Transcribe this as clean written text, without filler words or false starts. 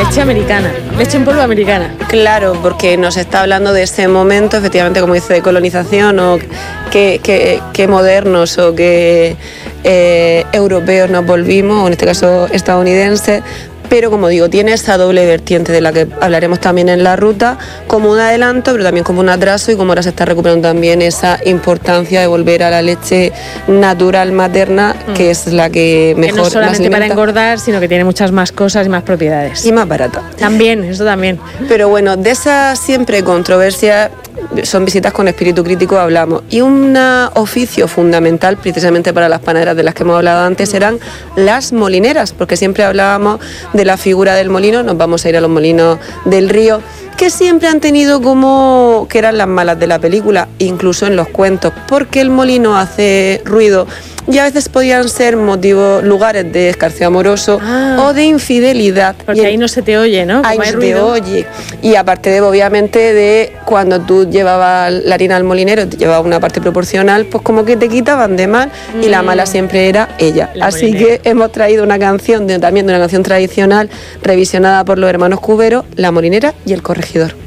leche americana, leche en polvo americana. Claro, porque nos está hablando de ese momento, efectivamente, como dice, de colonización, o que modernos o que europeos nos volvimos, o en este caso estadounidenses. Pero como digo, tiene esa doble vertiente de la que hablaremos también en la ruta, como un adelanto, pero también como un atraso, y como ahora se está recuperando también esa importancia de volver a la leche natural materna, que es la que mejor que no solamente más para engordar, sino que tiene muchas más cosas y más propiedades. Y más barata. También, eso también. Pero bueno, de esa siempre controversia, son visitas con espíritu crítico, hablamos. Y un oficio fundamental, precisamente para las panaderas de las que hemos hablado antes, eran las molineras, porque siempre hablábamos de la figura del molino. Nos vamos a ir a los molinos del río, que siempre han tenido como que eran las malas de la película, incluso en los cuentos, porque el molino hace ruido y a veces podían ser lugares de escarceo amoroso o de infidelidad. Porque ahí no se te oye, ¿no? Ahí no se te oye. Y aparte de, obviamente, de cuando tú llevabas la harina al molinero, te llevabas una parte proporcional, pues como que te quitaban de mal, y la mala siempre era ella. Así que hemos traído una canción, también de una canción tradicional, revisionada por los hermanos Cubero, La molinera y el corregidor.